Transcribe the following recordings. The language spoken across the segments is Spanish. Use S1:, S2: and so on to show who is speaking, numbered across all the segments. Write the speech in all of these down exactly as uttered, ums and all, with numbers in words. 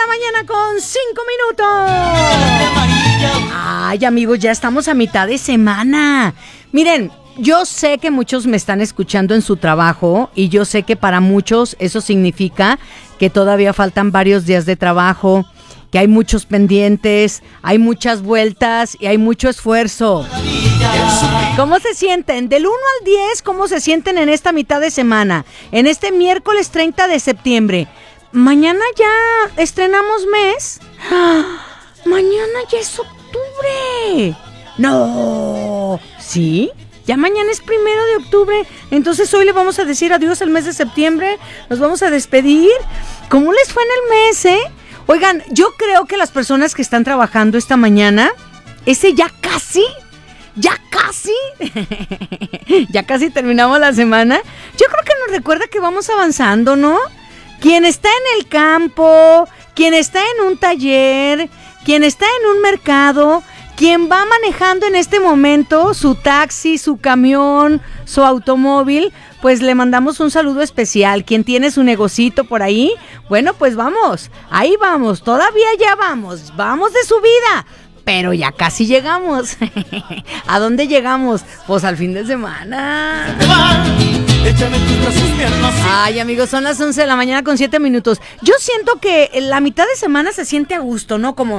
S1: la mañana con cinco minutos. Ay, amigos, ya estamos a mitad de semana. Miren, yo sé que muchos me están escuchando en su trabajo y yo sé que para muchos eso significa que todavía faltan varios días de trabajo, que hay muchos pendientes, hay muchas vueltas y hay mucho esfuerzo. ¿Cómo se sienten? Del uno al diez, ¿cómo se sienten en esta mitad de semana? En este miércoles treinta de septiembre. Mañana ya estrenamos mes. ¡Ah! Mañana ya es octubre. No. ¿Sí? Ya mañana es primero de octubre. Entonces hoy le vamos a decir adiós al mes de septiembre. Nos vamos a despedir. ¿Cómo les fue en el mes, eh? Oigan, yo creo que las personas que están trabajando esta mañana, ese ya casi, ya casi, ya casi terminamos la semana. Yo creo que nos recuerda que vamos avanzando, ¿no? Quien está en el campo, quien está en un taller, quien está en un mercado, quien va manejando en este momento su taxi, su camión, su automóvil, pues le mandamos un saludo especial. Quien tiene su negocito por ahí, bueno, pues vamos, ahí vamos, todavía ya vamos, vamos de subida, pero ya casi llegamos. ¿A dónde llegamos? Pues al fin de semana. Ay, amigos, son las once de la mañana con siete minutos. Yo siento que la mitad de semana se siente a gusto, ¿no? Como...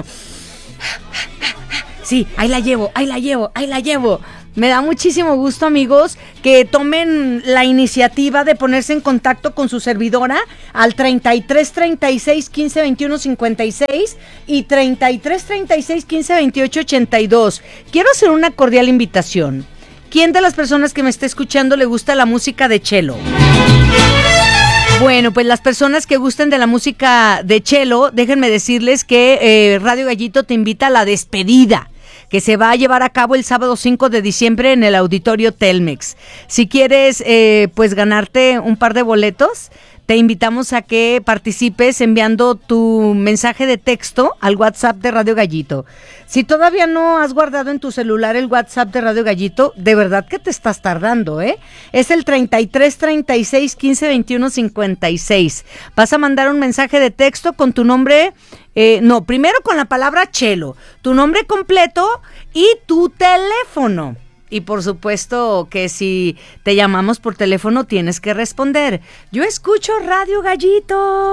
S1: sí, ahí la llevo, ahí la llevo, ahí la llevo. Me da muchísimo gusto, amigos, que tomen la iniciativa de ponerse en contacto con su servidora al treinta y tres, treinta y seis, quince, veintiuno, cincuenta y seis y treinta y tres, treinta y seis, quince, veintiocho, ochenta y dos. Quiero hacer una cordial invitación. ¿Quién de las personas que me está escuchando le gusta la música de cello? Bueno, pues las personas que gusten de la música de cello, déjenme decirles que eh, Radio Gallito te invita a la despedida, que se va a llevar a cabo el sábado cinco de diciembre en el Auditorio Telmex. Si quieres, eh, pues ganarte un par de boletos, te invitamos a que participes enviando tu mensaje de texto al WhatsApp de Radio Gallito. Si todavía no has guardado en tu celular el WhatsApp de Radio Gallito, de verdad que te estás tardando, ¿eh? Es el treinta y tres, treinta y seis, quince, veintiuno, cincuenta y seis. Vas a mandar un mensaje de texto con tu nombre, eh, no, primero con la palabra cello, tu nombre completo y tu teléfono. Y por supuesto que si te llamamos por teléfono tienes que responder. Yo escucho Radio Gallito.